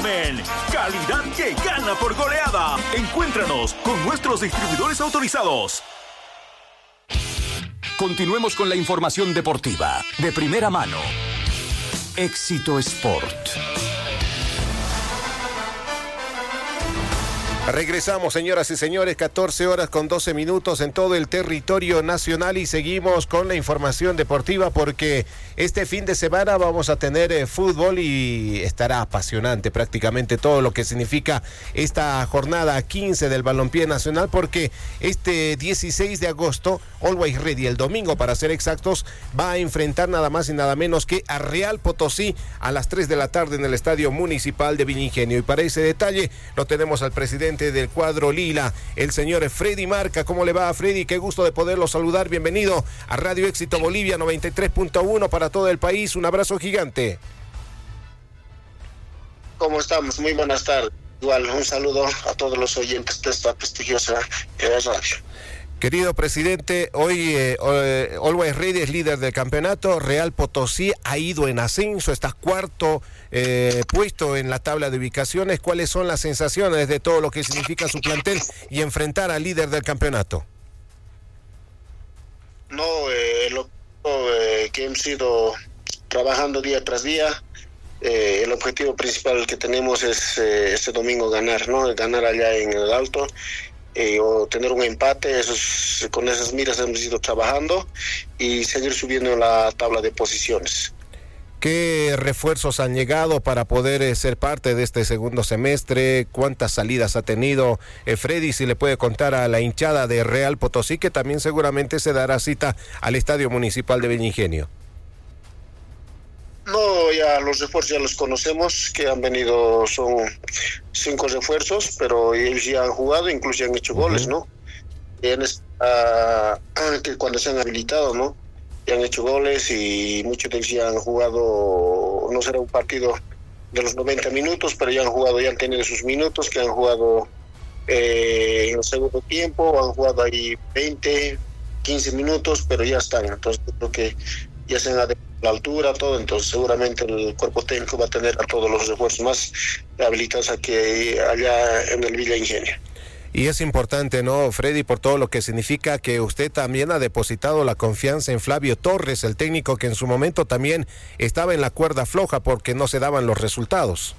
Carmen. Calidad que gana por goleada. Encuéntranos con nuestros distribuidores autorizados. Continuemos con la información deportiva de primera mano. Éxito Sport. Regresamos, señoras y señores, 14 horas con 12 minutos en todo el territorio nacional y seguimos con la información deportiva porque este fin de semana vamos a tener fútbol y estará apasionante prácticamente todo lo que significa esta jornada 15 del balompié nacional porque este 16 de agosto, Always Ready, el domingo para ser exactos, va a enfrentar nada más y nada menos que a Real Potosí a las 3 de la tarde en el Estadio Municipal de Villa Ingenio. Y para ese detalle lo tenemos al presidente del cuadro lila, el señor Freddy Marca. ¿Cómo le va, Freddy? Qué gusto de poderlo saludar. Bienvenido a Radio Éxito Bolivia 93.1 para todo el país. Un abrazo gigante. ¿Cómo estamos? Muy buenas tardes. Igual, un saludo a todos los oyentes de esta prestigiosa radio. Querido presidente, hoy Always Ready es líder del campeonato. Real Potosí ha ido en ascenso, está cuarto puesto en la tabla de ubicaciones. ¿Cuáles son las sensaciones de todo lo que significa su plantel y enfrentar al líder del campeonato? No, lo que hemos ido trabajando día tras día. El objetivo principal que tenemos es este domingo ganar, ¿no? Ganar allá en el Alto. O tener un empate, con esas miras hemos ido trabajando y seguir subiendo en la tabla de posiciones. ¿Qué refuerzos han llegado para poder ser parte de este segundo semestre? ¿Cuántas salidas ha tenido? Freddy, si le puede contar a la hinchada de Real Potosí, que también seguramente se dará cita al Estadio Municipal de Villa Ingenio. No, ya los refuerzos ya los conocemos, que han venido, son 5 refuerzos, pero ellos ya han jugado, incluso han hecho goles, ¿no? Que cuando se han habilitado, ¿no? Ya han hecho goles y muchos de ellos ya han jugado, no será un partido de los 90 minutos, pero ya han jugado, ya han tenido sus minutos, que han jugado en el segundo tiempo, han jugado ahí 20, 15 minutos, pero ya están, entonces creo que ya se han adecuado la altura, todo, entonces seguramente el cuerpo técnico va a tener a todos los refuerzos más habilitados aquí allá en el Villa Ingenio. Y es importante, ¿no, Freddy, por todo lo que significa que usted también ha depositado la confianza en Flavio Torres, el técnico que en su momento también estaba en la cuerda floja porque no se daban los resultados?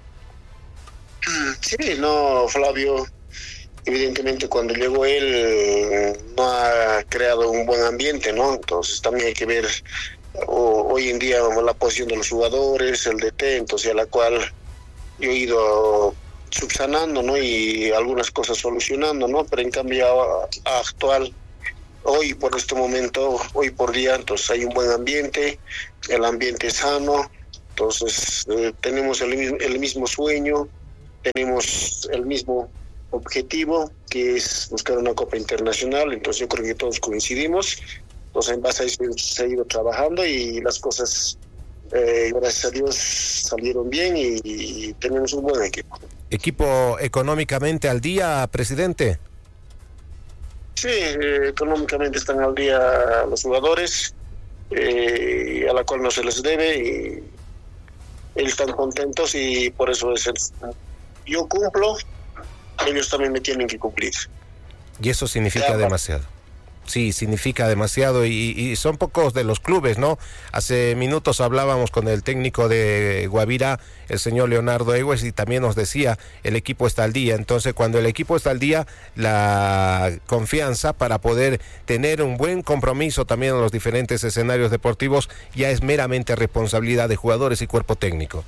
Sí, no, Flavio, evidentemente cuando llegó él no ha creado un buen ambiente, ¿no? Entonces también hay que ver hoy en día la posición de los jugadores, el DT, entonces a la cual yo he ido subsanando, ¿no? Y algunas cosas solucionando, ¿no? Pero en cambio actual, hoy por este momento, hoy por día, entonces hay un buen ambiente, el ambiente es sano, entonces tenemos el mismo sueño, tenemos el mismo objetivo, que es buscar una Copa Internacional, entonces yo creo que todos coincidimos. Entonces en base a eso se ha ido trabajando y las cosas, gracias a Dios, salieron bien y tenemos un buen equipo. ¿Equipo económicamente al día, presidente? Sí, económicamente están al día los jugadores, a la cual no se les debe y ellos están contentos y por eso yo cumplo, ellos también me tienen que cumplir. Y eso significa demasiado. Sí, significa demasiado y son pocos de los clubes, ¿no? Hace minutos hablábamos con el técnico de Guavirá, el señor Leonardo Egues, y también nos decía, el equipo está al día. Entonces, cuando el equipo está al día, la confianza para poder tener un buen compromiso también en los diferentes escenarios deportivos ya es meramente responsabilidad de jugadores y cuerpo técnico.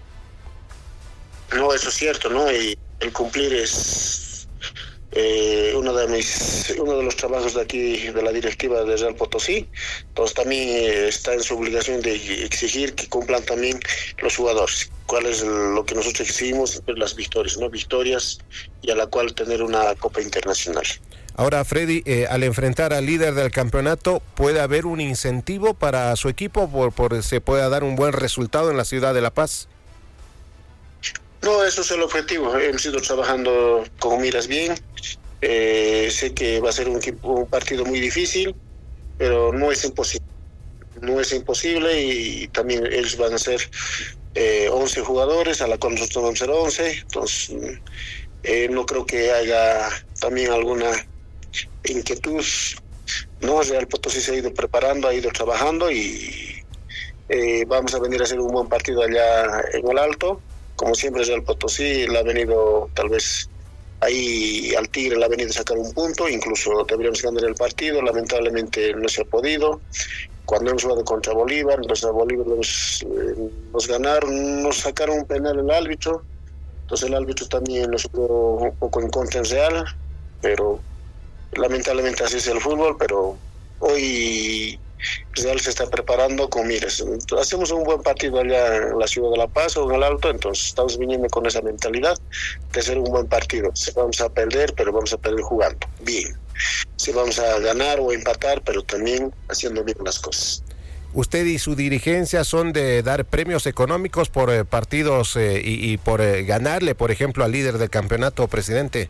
No, eso es cierto, ¿no? Y el cumplir es uno de los trabajos de aquí de la directiva de Real Potosí, entonces también está en su obligación de exigir que cumplan también los jugadores. ¿Cuál es lo que nosotros exigimos? Las victorias, ¿no? Victorias y a la cual tener una Copa Internacional. Ahora, Freddy, al enfrentar al líder del campeonato, ¿puede haber un incentivo para su equipo por se pueda dar un buen resultado en la ciudad de La Paz? No, eso es el objetivo. Hemos ido trabajando con miras bien. Sé que va a ser un partido muy difícil, pero no es imposible. No es imposible y también ellos van a hacer 11 jugadores, a la cual nosotros vamos a ser 11, entonces no creo que haya también alguna inquietud, ¿no? Real Potosí se ha ido preparando, ha ido trabajando y vamos a venir a hacer un buen partido allá en el Alto. Como siempre, Real Potosí le ha venido, tal vez ahí al Tigre le ha venido a sacar un punto, incluso deberíamos ganar el partido, lamentablemente no se ha podido. Cuando hemos jugado contra Bolívar, entonces a Bolívar nos ganaron, nos sacaron un penal el árbitro, entonces el árbitro también nos jugó un poco en contra en Real, pero lamentablemente así es el fútbol, pero hoy Real se está preparando con mires. Hacemos un buen partido allá en la ciudad de La Paz o en el Alto, entonces estamos viniendo con esa mentalidad de hacer un buen partido. Vamos a perder, pero vamos a perder jugando bien. Si vamos a ganar o empatar, pero también haciendo bien las cosas. ¿Usted y su dirigencia son de dar premios económicos por partidos y por ganarle, por ejemplo, al líder del campeonato, presidente?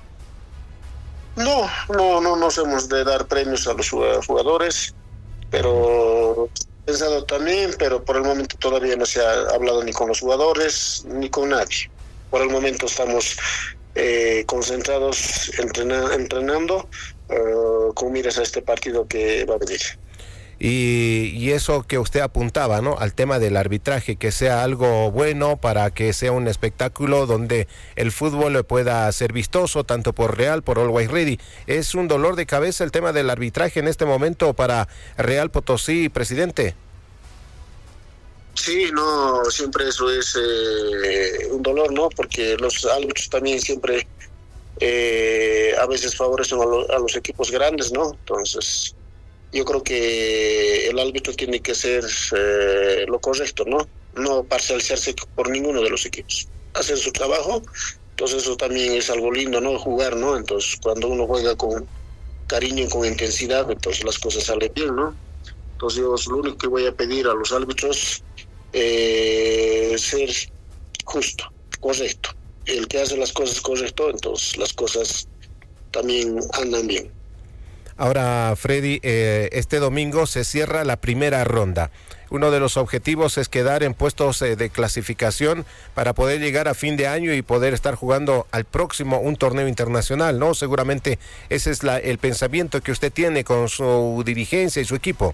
No somos de dar premios a los jugadores, pero pensado también, pero por el momento todavía no se ha hablado ni con los jugadores ni con nadie. Por el momento estamos concentrados entrenando con miras a este partido que va a venir. Y eso que usted apuntaba, ¿no? Al tema del arbitraje, que sea algo bueno para que sea un espectáculo donde el fútbol pueda ser vistoso, tanto por Real, por Always Ready. ¿Es un dolor de cabeza el tema del arbitraje en este momento para Real Potosí, presidente? Sí, no, siempre eso es un dolor, ¿no? Porque los árbitros también siempre a veces favorecen a los equipos grandes, ¿no? Entonces yo creo que el árbitro tiene que ser lo correcto, ¿no? No parcializarse por ninguno de los equipos. Hacer su trabajo, entonces eso también es algo lindo, ¿no? Jugar, ¿no? Entonces cuando uno juega con cariño y con intensidad, entonces las cosas salen bien, ¿no? Entonces yo lo único que voy a pedir a los árbitros ser justo, correcto. El que hace las cosas correcto, entonces las cosas también andan bien. Ahora, Freddy, este domingo se cierra la primera ronda. Uno de los objetivos es quedar en puestos de clasificación para poder llegar a fin de año y poder estar jugando al próximo un torneo internacional, ¿no? Seguramente ese es el pensamiento que usted tiene con su dirigencia y su equipo.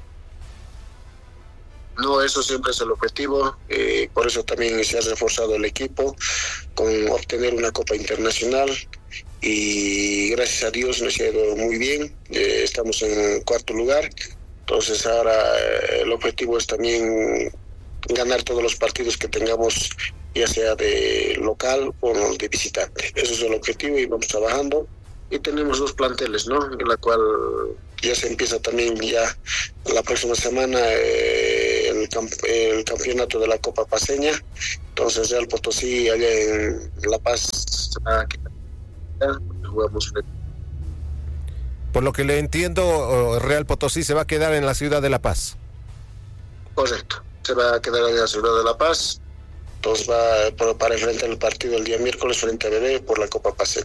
No, eso siempre es el objetivo, por eso también se ha reforzado el equipo con obtener una Copa Internacional y gracias a Dios nos ha ido muy bien, estamos en cuarto lugar, entonces ahora el objetivo es también ganar todos los partidos que tengamos, ya sea de local o de visitante. Eso es el objetivo y vamos trabajando. Y tenemos 2 planteles, ¿no? En la cual ya se empieza también ya la próxima semana el campeonato de la Copa Paceña. Entonces Real Potosí allá en La Paz jugamos. Por lo que le entiendo, Real Potosí se va a quedar en la ciudad de La Paz. Correcto, se va a quedar en la ciudad de La Paz. Entonces va para enfrentar el partido el día miércoles frente a BD por la Copa Paceña.